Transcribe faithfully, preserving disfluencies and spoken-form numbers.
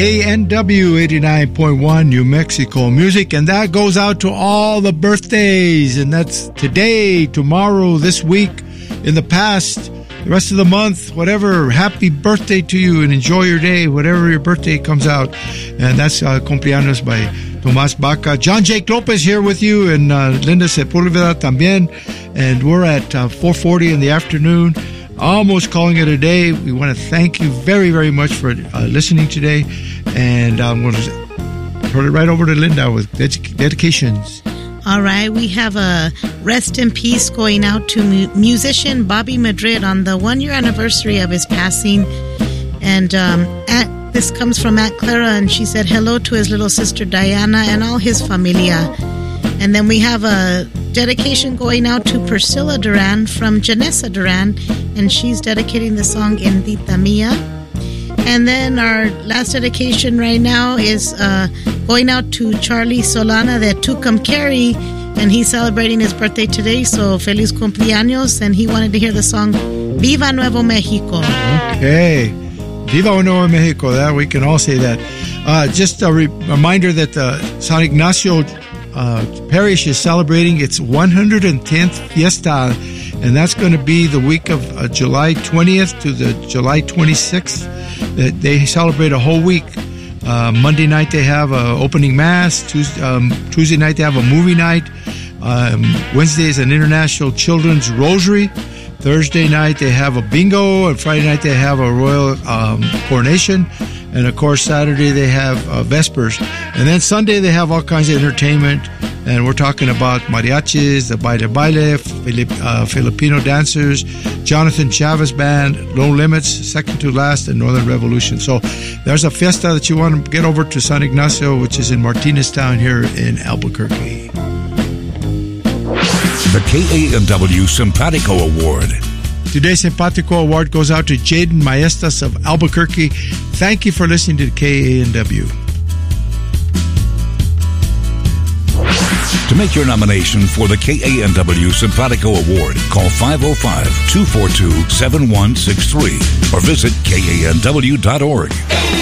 A N W eighty-nine point one New Mexico Music, and that goes out to all the birthdays, and that's today, tomorrow, this week, in the past, the rest of the month, whatever. Happy birthday to you, and enjoy your day, whatever your birthday comes out. And that's uh, cumpleaños by Tomas Baca. John Jake Lopez here with you, and uh, Linda Sepulveda también, and we're at uh, four forty in the afternoon, almost calling it a day. We want to thank you very, very much for uh, listening today, and I'm going to turn it right over to Linda with ded- dedications. All right, we have a rest in peace going out to mu- musician Bobby Madrid on the one-year anniversary of his passing. And um, Aunt, this comes from Aunt Clara, and she said hello to his little sister Diana and all his familia. And then we have a dedication going out to Priscilla Duran from Janessa Duran, and she's dedicating the song Endita Mia. And then our last dedication right now is uh, going out to Charlie Solana de Tucumcari, and he's celebrating his birthday today, so feliz cumpleaños, and he wanted to hear the song Viva Nuevo Mexico. Okay. Viva Nuevo Mexico. That we can all say that. Uh, just a re- reminder that the San Ignacio uh, Parish is celebrating its one hundred tenth Fiesta, and that's going to be the week of uh, July twentieth to the July twenty-sixth. They celebrate a whole week. Uh, Monday night they have a opening mass. Tuesday, um, Tuesday night they have a movie night. Um, Wednesday is an international children's rosary. Thursday night they have a bingo, and Friday night they have a royal um, coronation. And of course Saturday they have uh, vespers. And then Sunday they have all kinds of entertainment. And we're talking about mariachis, the Baile Baile, Filip, uh, Filipino dancers, Jonathan Chavez Band, No Limits, Second to Last, and Northern Revolution. So there's a fiesta that you want to get over to San Ignacio, which is in Martinez Town here in Albuquerque. The K A N W Simpatico Award. Today's Simpatico Award goes out to Jaden Maestas of Albuquerque. Thank you for listening to K A N W. To make your nomination for the K A N W Simpatico Award, call five oh five, two four two, seven one six three or visit K A N W dot org.